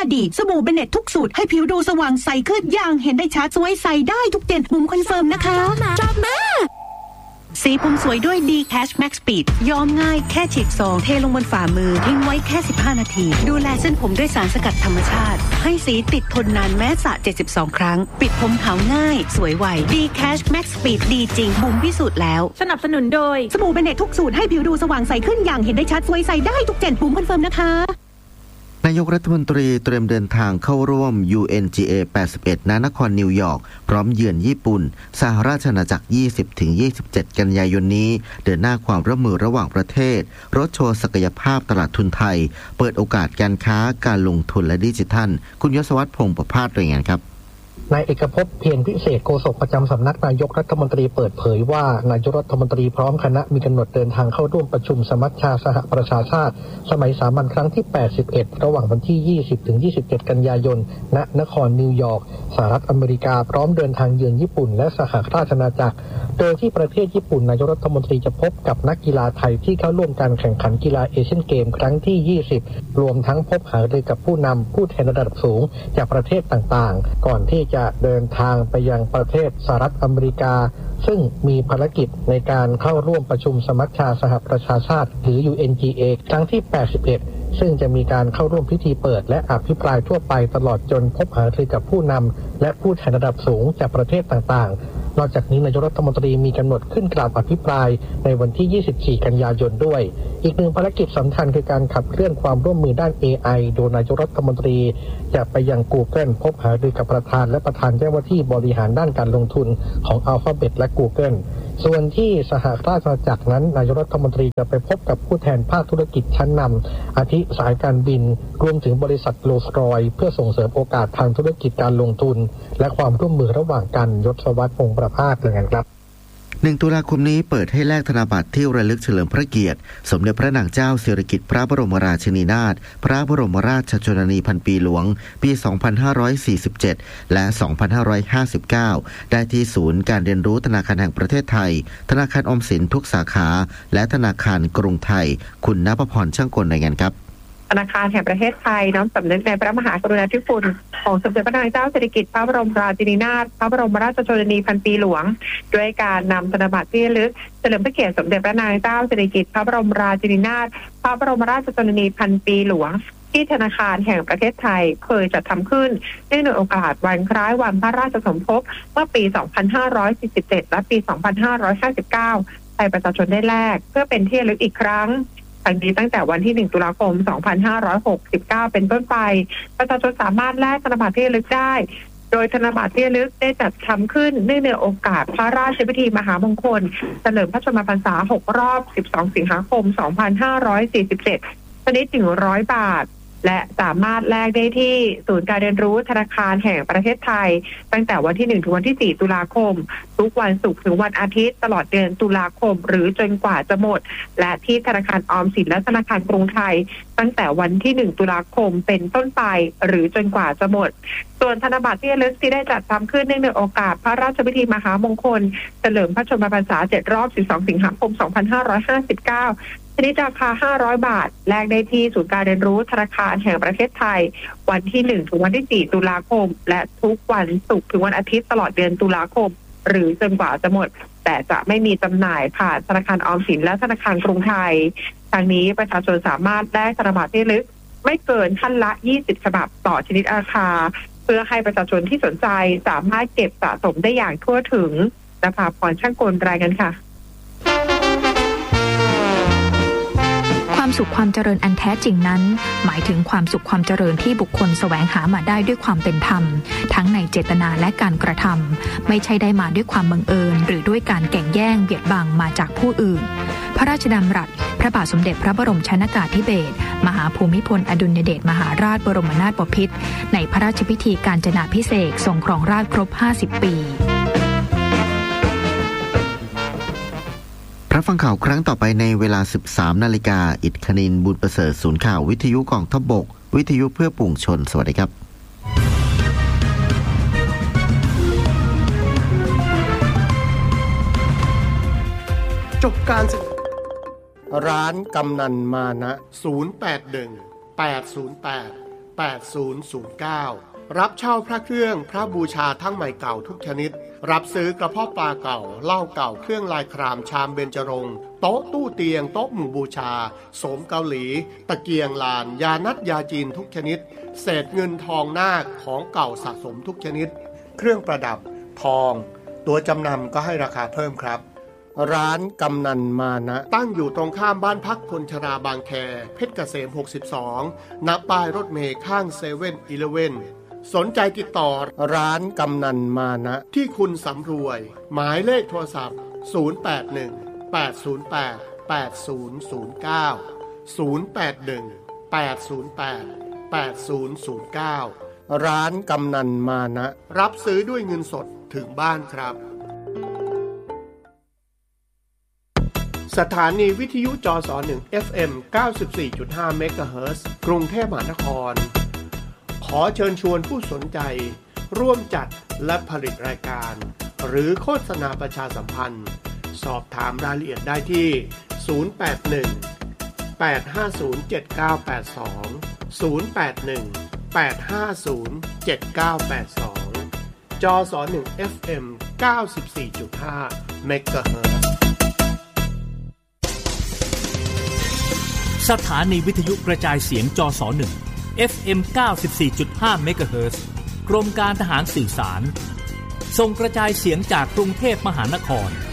ดีสบู่เบเน็ตทุกสูตรให้ผิวดูสว่างใสขึ้นอย่างเห็นได้ชัดสวยใสได้ทุกเดือนบุ๋มคอนเฟิร์มนะคะชอบมากสีผมสวยด้วย D Cash Max Speed ย้อมง่ายแค่ฉีดซองเทลงบนฝ่ามือทิ้งไว้แค่15นาทีดูแลเส้นผมด้วยสารสกัดธรรมชาติให้สีติดทนนานแม้สระ72ครั้งปิดผมขาวง่ายสวยไว D Cash Max Speed ดีจริงบุ๋มพิสูจน์แล้วสนับสนุนโดยสบู่เบเน็ตทุกสูตรให้ผิวดูสว่างใสขึ้นอย่างเห็นได้ชัดสวยใสได้ทุกเดือนบุ๋มคอนเฟิร์มนะคะนายกรัฐมนตรีเตรียมเดินทางเข้าร่วม UNGA 81 ณ นครนิวยอร์กพร้อมเยือนญี่ปุ่นสหราชอาณาจักร 20-27 กันยายนนี้เดินหน้าความร่วมมือระหว่างประเทศรถโชว์ศักยภาพตลาดทุนไทยเปิดโอกาสการค้าการลงทุนและดิจิทัลคุณยศวัฒน์พงษ์ประภาสรายงานครับนายเอกภพเพียรพิเศษโฆษกประจำสำนักนายกรัฐมนตรีเปิดเผยว่านายกรัฐมนตรีพร้อมคณะมีกำหนดเดินทางเข้าร่วมประชุมสมัชชาสหประชาชาติสมัยสามัญครั้งที่81ระหว่างวันที่ 20-27 กันยายนณนครนิวยอร์กสหรัฐอเมริกาพร้อมเดินทางเยือนญี่ปุ่นและสหราชอาณาจักรโดยที่ประเทศญี่ปุ่นนายกรัฐมนตรีจะพบกับนักกีฬาไทยที่เข้าร่วมการแข่งขันกีฬาเอเชียนเกมครั้งที่20รวมทั้งพบหารือกับผู้นำผู้แทนระดับสูงจากประเทศต่างๆก่อนที่จะเดินทางไปยังประเทศสหรัฐอเมริกาซึ่งมีภารกิจในการเข้าร่วมประชุมสมัชชาสหประชาชาติหรือ UNGA ครั้งที่81ซึ่งจะมีการเข้าร่วมพิธีเปิดและอภิปรายทั่วไปตลอดจนพบหารือกับผู้นำและผู้แทนระดับสูงจากประเทศต่างๆนอกจากนี้นายกรัฐมนตรีมีกำหนดขึ้นกล่าวอภิปรายในวันที่ 24 กันยายนด้วยอีกหนึ่งภารกิจสำคัญคือการขับเคลื่อนความร่วมมือด้าน AI โดยนายกรัฐมนตรีจะไปยัง Google พบหารือกับประธานและประธานเจ้าหน้าที่บริหารด้านการลงทุนของ Alphabet และ Google ส่วนที่สหราชอาณาจักรนั้นนายกรัฐมนตรีจะไปพบกับผู้แทนภาคธุรกิจชั้นนำอาทิสายการบินรวมถึงบริษัทโรลส์รอยซ์เพื่อส่งเสริมโอกาสทางธุรกิจการลงทุนและความร่วมมือระหว่างกันยศวัฒน์พงษ์ประภาสเลยครับ 1 ตุลาคมนี้เปิดให้แลกธนบัตรที่ระลึกเฉลิมพระเกียรติสมเด็จพระนางเจ้าสิริกิติ์พระบรมราชินีนาถพระบรมราชชนนีพันปีหลวงปี 2547 และ 2559 ได้ที่ศูนย์การเรียนรู้ธนาคารแห่งประเทศไทยธนาคารออมสินทุกสาขาและธนาคารกรุงไทยคุณณภพรช่างกลรายงานครับธนาคารแห่งประเทศไทยน้อมสำนึกในพระมหากรุณาธิคุณของสมเด็จพระนางเจ้าสิริกิติ์พระบรมราชินีนาถพระบรมราชชนนีพันปีหลวงด้วยการนำธนบัตรที่ระลึกเฉลิมพระเกียรติสมเด็จพระนางเจ้าสิริกิติ์พระบรมราชินีนาถพระบรมราชชนนีพันปีหลวงที่ธนาคารแห่งประเทศไทยเคยจัดทำขึ้นเนื่องในโอกาสวันคล้ายวันพระราชสมภพเมื่อปี 2547 และปี 2559 ให้ประชาชนได้แลกเพื่อเป็นที่ระลึกอีกครั้งทั้งนี้ตั้งแต่วันที่ 1 ตุลาคม 2569 เป็นต้นไปประชาชนสามารถแลกธนบัตรที่ระลึกได้โดยธนบัตรที่ระลึกได้จัดทำขึ้นเนื่องในโอกาสพระราชพิธีมหามงคลเฉลิมพระชนมพรรษา 6 รอบ 12 สิงหาคม 2547 ชนิด 100 บาทและสามารถแลกได้ที่ศูนย์การเรียนรู้ธนาคารแห่งประเทศไทยตั้งแต่วันที่ 1 ถึงวันที่ 4 ตุลาคมทุกวันศุกร์ถึงวันอาทิตย์ตลอดเดือนตุลาคมหรือจนกว่าจะหมดและที่ธนาคารออมสินและธนาคารกรุงไทยตั้งแต่วันที่ 1 ตุลาคมเป็นต้นไปหรือจนกว่าจะหมดส่วนธนบัตรที่ระลึกที่ได้จัดทำขึ้นเนื่องในโอกาสพระราชพิธีมหามงคลเฉลิมพระชนมพรรษา 7 รอบ 12 สิงหาคม 2559ชนิดราคา 500 บาทแลกได้ที่ศูนย์การเรียนรู้ธนาคารแห่งประเทศไทยวันที่ 1 ถึงวันที่ 4 ตุลาคมและทุกวันศุกร์ถึงวันอาทิตย์ตลอดเดือนตุลาคมหรือจนกว่าจะหมดแต่จะไม่มีจำหน่ายผ่านธนาคารออมสินและธนาคารกรุงไทยทางนี้ประชาชนสามารถแลกธนบัตรที่ระลึกไม่เกินท่านละ 20 ฉบับต่อชนิดราคาเพื่อให้ประชาชนที่สนใจสามารถเก็บสะสมได้อย่างทั่วถึงณภาพรช่างกลรายงานค่ะความสุขความเจริญอันแท้จริงนั้นหมายถึงความสุขความเจริญที่บุคคลแสวงหามาได้ด้วยความเป็นธรรมทั้งในเจตนาและการกระทำไม่ใช่ได้มาด้วยความบังเอิญหรือด้วยการแก่งแย่งเบียดบังมาจากผู้อื่นพระราชดำรัสพระบาทสมเด็จพระบรมชนกาธิเบศรมหาภูมิพลอดุลยเดชมหาราชบรมนาถบพิตรในพระราชพิธีกาญจนาภิเษกทรงครองราชย์ครบ 50 ปีรับฟังข่าวครั้งต่อไปในเวลา 13 นาฬิกาอิฐคณินบุญประเสริฐศูนย์ข่าววิทยุกองทัพบกวิทยุเพื่อปวงชนสวัสดีครับจบการร้านกำนันมานะ081 808 รับเช่าพระเครื่องพระบูชาทั้งใหม่เก่าทุกชนิดรับซื้อกระเพาะปลาเก่าเหล้าเก่าเครื่องลายครามชามเบญจรงค์โต๊ะตู้เตียงโต๊ะหมู่บูชาโสมเกาหลีตะเกียงลานยานัดยาจีนทุกชนิดเศษเงินทองนาคของเก่าสะสมทุกชนิดเครื่องประดับทองตัวจำนำก็ให้ราคาเพิ่มครับร้านกำนันมานะตั้งอยู่ตรงข้ามบ้านพักคนชราบางแคเพชรเกษม62ณป้ายรถเมล์ข้างเซเว่นอีเลฟเว่นสนใจติดต่อร้านกำนันมานะที่คุณสำรวยหมายเลขโทรศัพท์0818088009 ร้านกำนันมานะรับซื้อด้วยเงินสดถึงบ้านครับสถานีวิทยุจส1 FM 94.5 เมกะเฮิรตซ์กรุงเทพมหานครขอเชิญชวนผู้สนใจร่วมจัดและผลิตรายการหรือโฆษณาประชาสัมพันธ์สอบถามรายละเอียดได้ที่ 081-850-7982 081-850-7982 จส1 FM 94.5 เมกะเฮิรตซ์สถานีวิทยุกระจายเสียงจส1 FM 94.5 เมกะเฮิรตซ์กรมการทหารสื่อสารส่งกระจายเสียงจากกรุงเทพมหานคร